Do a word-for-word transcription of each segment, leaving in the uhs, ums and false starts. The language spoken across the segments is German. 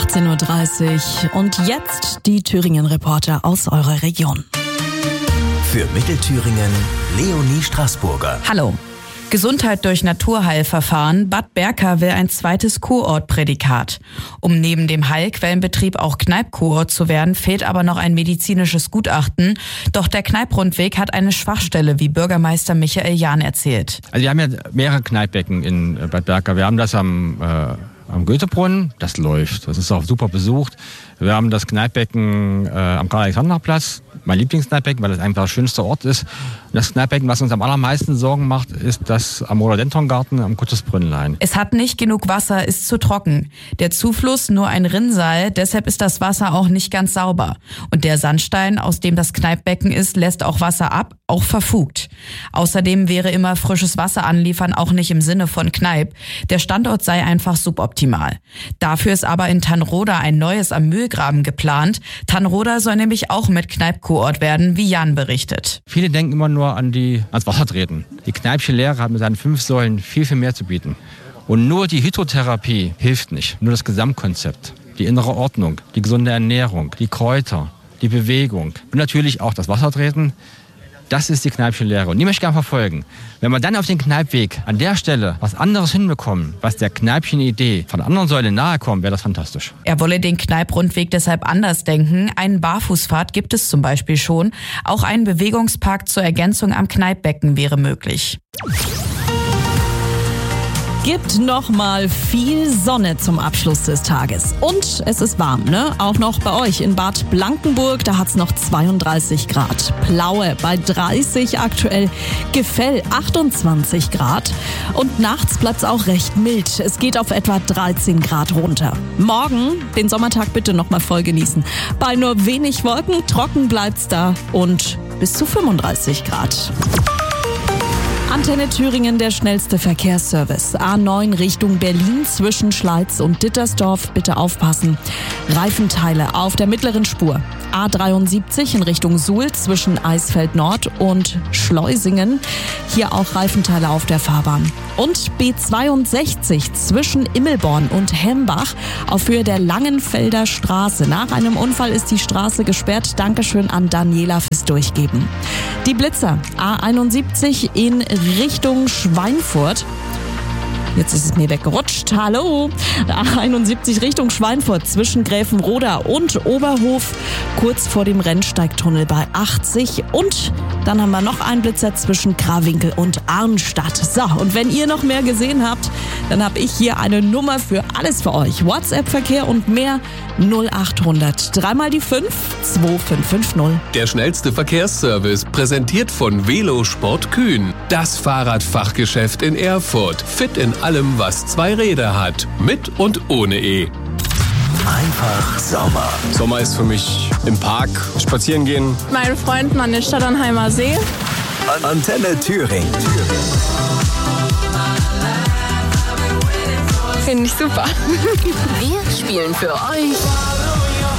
achtzehn Uhr dreißig und jetzt die Thüringen-Reporter aus eurer Region. Für Mittelthüringen Leonie Straßburger. Hallo. Gesundheit durch Naturheilverfahren. Bad Berka will ein zweites Kurortprädikat. Um neben dem Heilquellenbetrieb auch Kneipp-Kurort zu werden, fehlt aber noch ein medizinisches Gutachten. Doch der Kneipp-Rundweg hat eine Schwachstelle, wie Bürgermeister Michael Jahn erzählt. Also wir haben ja mehrere Kneippbecken in Bad Berka. Wir haben das am, äh, am Goethebrunnen, das läuft. Das ist auch super besucht. Wir haben das Kneippbecken äh, am Karl-Alexander-Platz. Mein Lieblingskneippbecken, weil das einfach der schönste Ort ist. Und das Kneippbecken, was uns am allermeisten Sorgen macht, ist das am Rhododendrongarten am Kuttesbrünnlein. Es hat nicht genug Wasser, ist zu trocken. Der Zufluss nur ein Rinnsal, deshalb ist das Wasser auch nicht ganz sauber. Und der Sandstein, aus dem das Kneippbecken ist, lässt auch Wasser ab, auch verfugt. Außerdem wäre immer frisches Wasser anliefern auch nicht im Sinne von Kneipp. Der Standort sei einfach suboptimal. Dafür ist aber in Tannroda ein neues am Mühlgraben geplant. Tannroda soll nämlich auch mit Kneipp-Kurort werden, wie Jan berichtet. Viele denken immer nur an die, ans Wassertreten. Die Kneippsche Lehre hat mit seinen fünf Säulen viel, viel mehr zu bieten. Und nur die Hydrotherapie hilft nicht. Nur das Gesamtkonzept, die innere Ordnung, die gesunde Ernährung, die Kräuter, die Bewegung und natürlich auch das Wassertreten. Das ist die Kneippsche Lehre. Und die möchte ich gerne verfolgen. Wenn wir dann auf den Kneippweg an der Stelle was anderes hinbekommen, was der Kneippchen Idee von der anderen Säule nahe kommt, wäre das fantastisch. Er wolle den Kneipp-Rundweg deshalb anders denken. Einen Barfußpfad gibt es zum Beispiel schon. Auch ein Bewegungspark zur Ergänzung am Kneippbecken wäre möglich. Gibt noch mal viel Sonne zum Abschluss des Tages. Und es ist warm, ne? Auch noch bei euch in Bad Blankenburg, da hat's noch zweiunddreißig Grad. Plaue bei dreißig aktuell, Gefell achtundzwanzig Grad. Und nachts bleibt's auch recht mild. Es geht auf etwa dreizehn Grad runter. Morgen den Sommertag bitte noch mal voll genießen. Bei nur wenig Wolken, trocken bleibt's da und bis zu fünfunddreißig Grad. Antenne Thüringen, der schnellste Verkehrsservice. A neun Richtung Berlin zwischen Schleiz und Dittersdorf. Bitte aufpassen. Reifenteile auf der mittleren Spur. A dreiundsiebzig in Richtung Suhl zwischen Eisfeld Nord und Schleusingen. Hier auch Reifenteile auf der Fahrbahn. Und B zweiundsechzig zwischen Immelborn und Hembach auf Höhe der Langenfelder Straße. Nach einem Unfall ist die Straße gesperrt. Dankeschön an Daniela fürs Durchgeben. Die Blitzer. A einundsiebzig in Richtung Schweinfurt. Jetzt ist es mir weggerutscht. Hallo. A einundsiebzig Richtung Schweinfurt zwischen Gräfenroda und Oberhof. Kurz vor dem Rennsteigtunnel bei achtzig. Und dann haben wir noch einen Blitzer zwischen Krawinkel und Arnstadt. So, und wenn ihr noch mehr gesehen habt, dann habe ich hier eine Nummer für alles für euch. WhatsApp-Verkehr und mehr null achthundert. Dreimal die fünf, zwei fünf fünf null. Der schnellste Verkehrsservice, präsentiert von Velosport Kühn. Das Fahrradfachgeschäft in Erfurt. Fit in allem, was zwei Räder hat. Mit und ohne E. Einfach Sommer. Sommer ist für mich im Park spazieren gehen. Meinen Freunden an den Stadternheimer See. Antenne Thüringen. Finde ich super. Wir spielen für euch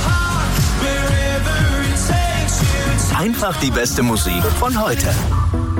Einfach die beste Musik von heute.